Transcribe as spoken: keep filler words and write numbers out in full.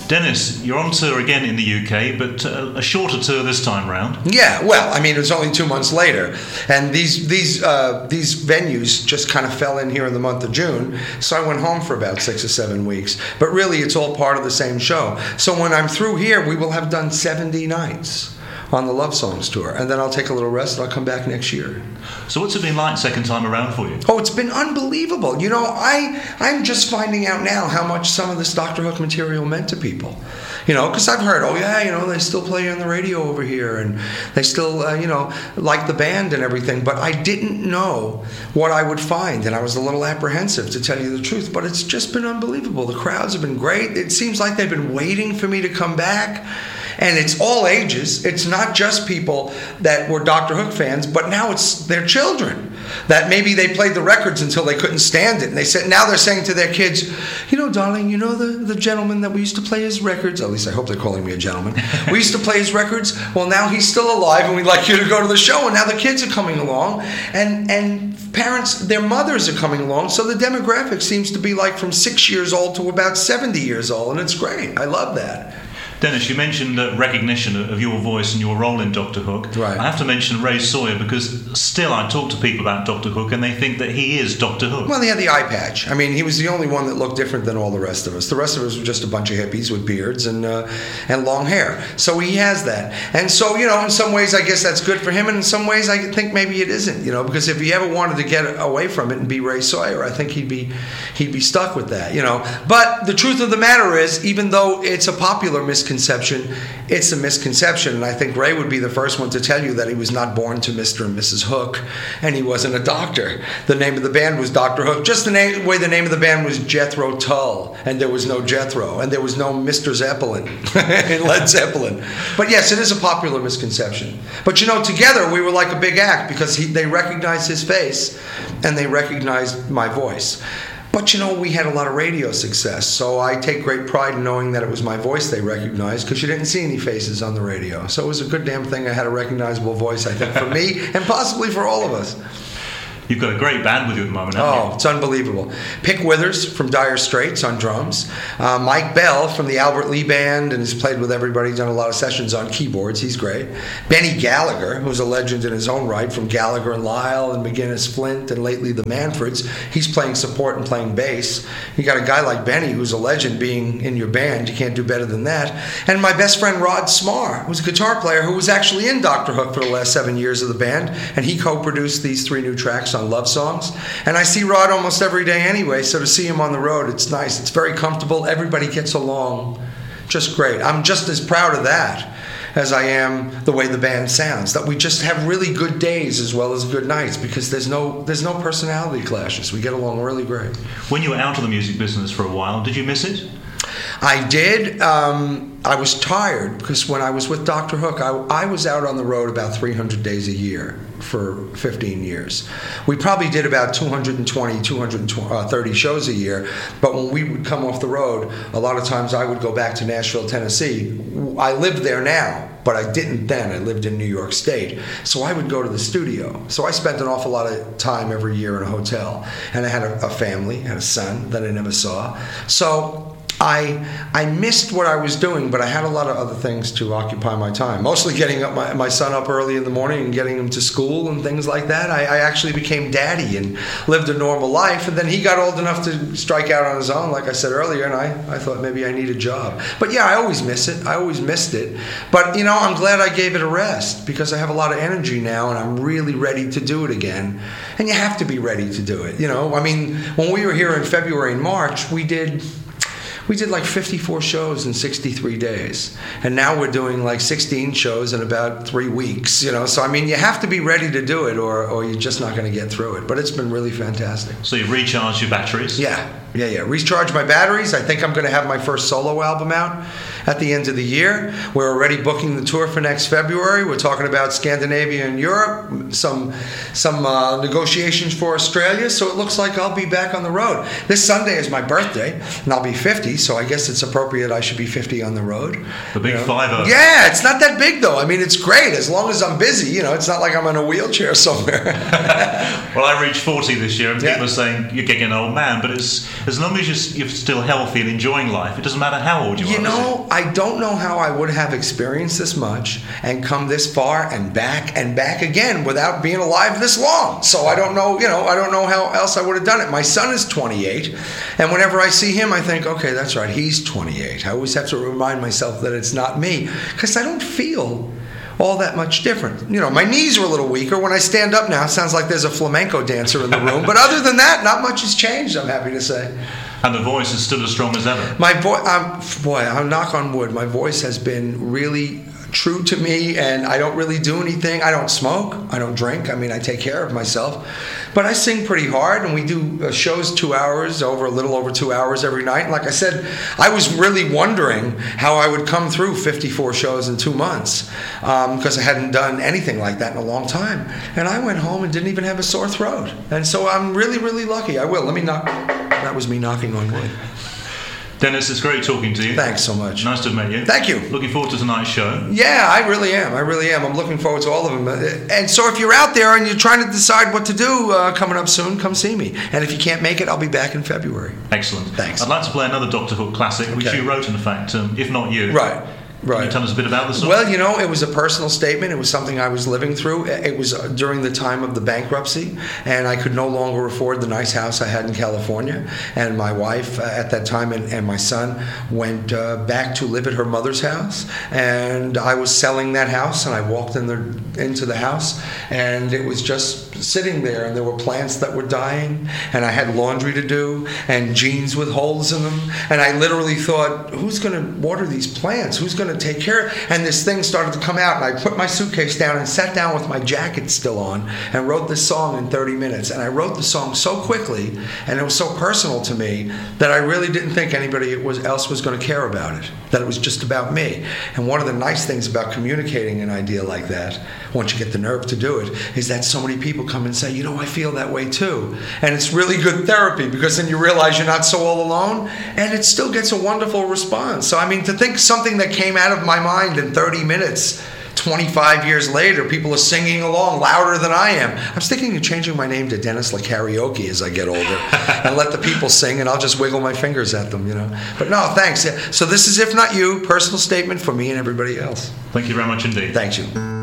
Dennis, you're on tour again in the U K, but uh, a shorter tour this time round. Yeah, well, I mean, it was only two months later, and these these uh, these venues just kind of fell in here in the month of June, so I went home for about six or seven weeks. But really, it's all part of the same show. So when I'm through here, we will have done seventy nights on the Love Songs tour, and then I'll take a little rest and I'll come back next year. So what's it been like second time around for you? Oh, it's been unbelievable. You know, I, I'm just finding out now how much some of this Doctor Hook material meant to people. You know, because I've heard, oh yeah, you know, they still play on the radio over here, and they still, uh, you know, like the band and everything, but I didn't know what I would find, and I was a little apprehensive, to tell you the truth, but it's just been unbelievable. The crowds have been great. It seems like they've been waiting for me to come back. And it's all ages. It's not just people that were Doctor Hook fans, but now it's their children that maybe they played the records until they couldn't stand it. And they said, now they're saying to their kids, you know, darling, you know the, the gentleman that we used to play his records? At least I hope they're calling me a gentleman. We used to play his records. Well, now he's still alive, and we'd like you to go to the show. And now the kids are coming along. And, and parents, their mothers are coming along. So the demographic seems to be like from six years old to about seventy years old. And it's great. I love that. Dennis, you mentioned uh, recognition of your voice and your role in Doctor Hook. Right. I have to mention Ray Sawyer, because still I talk to people about Doctor Hook and they think that he is Doctor Hook. Well, he had the eye patch. I mean, he was the only one that looked different than all the rest of us. The rest of us were just a bunch of hippies with beards and uh, and long hair. So he has that. And so, you know, in some ways I guess that's good for him, and in some ways I think maybe it isn't, you know, because if he ever wanted to get away from it and be Ray Sawyer, I think he'd be he'd be stuck with that, you know. But the truth of the matter is, even though it's a popular misconception, it's a misconception, and I think Ray would be the first one to tell you that he was not born to Mister and Missus Hook, and he wasn't a doctor. The name of the band was Doctor Hook, just the name, way the name of the band was Jethro Tull, and there was no Jethro, and there was no Mister Zeppelin in Led Zeppelin. But yes, it is a popular misconception. But you know, together we were like a big act, because he, they recognized his face, and they recognized my voice. But, you know, we had a lot of radio success, so I take great pride in knowing that it was my voice they recognized, because you didn't see any faces on the radio. So it was a good damn thing I had a recognizable voice, I think, for me and possibly for all of us. You've got a great band with you at the moment, haven't Oh, you? it's unbelievable. Pick Withers from Dire Straits on drums. Uh, Mike Bell from the Albert Lee Band, and has played with everybody, done a lot of sessions on keyboards. He's great. Benny Gallagher, who's a legend in his own right, from Gallagher and Lyle and McGuinness Flint and lately the Manfreds. He's playing support and playing bass. You got a guy like Benny, who's a legend being in your band. You can't do better than that. And my best friend Rod Smarr, who's a guitar player who was actually in Doctor Hook for the last seven years of the band, and he co-produced these three new tracks on Love Songs. And I see Rod almost every day anyway, so to see him on the road, it's nice. It's very comfortable. Everybody gets along just great. I'm just as proud of that as I am the way the band sounds, that we just have really good days as well as good nights, because there's no there's no personality clashes. We get along really great. When you were out of the music business for a while, did you miss it? I did. Um, I was tired, because when I was with Doctor Hook, I, I was out on the road about three hundred days a year for fifteen years. We probably did about two hundred twenty, two hundred thirty shows a year, but when we would come off the road, a lot of times I would go back to Nashville, Tennessee. I live there now, but I didn't then. I lived in New York State. So I would go to the studio. So I spent an awful lot of time every year in a hotel. And I had a, a family, had a son that I never saw. So I I missed what I was doing, but I had a lot of other things to occupy my time. Mostly getting up my, my son up early in the morning and getting him to school and things like that. I, I actually became daddy and lived a normal life. And then he got old enough to strike out on his own, like I said earlier, and I, I thought maybe I need a job. But yeah, I always miss it. I always missed it. But, you know, I'm glad I gave it a rest, because I have a lot of energy now and I'm really ready to do it again. And you have to be ready to do it. You know, I mean, when we were here in February and March, we did... We did like fifty-four shows in sixty-three days. And now we're doing like sixteen shows in about three weeks, you know. So, I mean, you have to be ready to do it, or, or you're just not going to get through it. But it's been really fantastic. So you've recharged your batteries? Yeah, yeah, yeah. Recharge my batteries. I think I'm going to have my first solo album out at the end of the year. We're already booking the tour for next February. We're talking about Scandinavia and Europe, some some uh, negotiations for Australia. So it looks like I'll be back on the road. This Sunday is my birthday, and I'll be fifty. fifty, so I guess it's appropriate I should be fifty on the road. The big you know? five-oh. Yeah, it's not that big, though. I mean, it's great as long as I'm busy. You know, it's not like I'm in a wheelchair somewhere. Well, I reached forty this year, and Yeah. people are saying you're getting an old man, but it's, as long as you're, you're still healthy and enjoying life, it doesn't matter how old you, You are. does it? know, I don't know how I would have experienced this much and come this far and back and back again without being alive this long. So I don't know, you know, I don't know how else I would have done it. My son is twenty-eight, and whenever I see him, I think, okay, that's right, he's twenty-eight. I always have to remind myself that it's not me, because I don't feel all that much different. You know, my knees are a little weaker. When I stand up now, it sounds like there's a flamenco dancer in the room. But other than that, not much has changed, I'm happy to say. And the voice is still as strong as ever. My voice, um, boy, I'll knock on wood, my voice has been really true to me, and I don't really do anything. I don't smoke. I don't drink. I mean, I take care of myself. But I sing pretty hard, and we do uh, shows two hours, over a little over two hours every night. And like I said, I was really wondering how I would come through fifty-four shows in two months because um, I hadn't done anything like that in a long time. And I went home and didn't even have a sore throat. And so I'm really, really lucky. I will. Let me knock. That was me knocking on wood. Dennis, it's great talking to you. Thanks so much. Nice to have met you. Thank you. Looking forward to tonight's show. Yeah, I really am. I really am. I'm looking forward to all of them. And so if you're out there and you're trying to decide what to do uh, coming up soon, come see me. And if you can't make it, I'll be back in February. Excellent. Thanks. I'd like to play another Doctor Hook classic, which Okay. you wrote, in fact, um, if not you. Right. Right. Can you tell us a bit about the song? Well, you know, it was a personal statement. It was something I was living through. It was during the time of the bankruptcy, and I could no longer afford the nice house I had in California. And my wife uh, at that time and, and my son went uh, back to live at her mother's house. And I was selling that house, and I walked in the, into the house, and it was just sitting there, and there were plants that were dying, and I had laundry to do, and jeans with holes in them. And I literally thought, who's going to water these plants? Who's going to take care? And this thing started to come out, and I put my suitcase down and sat down with my jacket still on and wrote this song in thirty minutes. And I wrote the song so quickly, and it was so personal to me, that I really didn't think anybody was, else was going to care about it, that it was just about me. And one of the nice things about communicating an idea like that, once you get the nerve to do it, is that so many people come and say, you know, I feel that way too. And it's really good therapy, because then you realize you're not so all alone, and it still gets a wonderful response. So I mean, to think something that came out of my mind in thirty minutes, twenty-five years later, people are singing along louder than I am. I'm thinking of changing my name to Dennis La Karaoke as I get older and let the people sing, and I'll just wiggle my fingers at them, you know. But no, thanks. So this is If Not You, personal statement for me and everybody else. Thank you very much indeed. Thanks you.